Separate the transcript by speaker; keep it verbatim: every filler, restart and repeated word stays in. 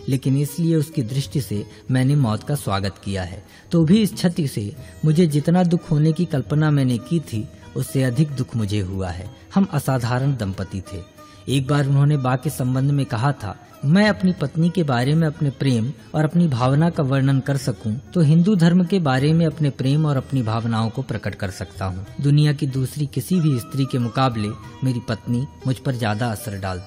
Speaker 1: लेकिन इसलिए उसकी दृष्टि से मैंने मौत का स्वागत किया है। तो भी इस क्षति से मुझे जितना दुख होने की कल्पना मैंने की थी उससे अधिक दुख मुझे हुआ है। हम असाधारण दंपति थे। एक बार उन्होंने बा के संबंध में कहा था, मैं अपनी पत्नी के बारे में अपने प्रेम और अपनी भावना का वर्णन कर सकूं तो हिंदू धर्म के बारे में अपने प्रेम और अपनी भावनाओं को प्रकट कर सकता हूं। दुनिया की दूसरी किसी भी स्त्री के मुकाबले मेरी पत्नी मुझ पर ज्यादा असर डालती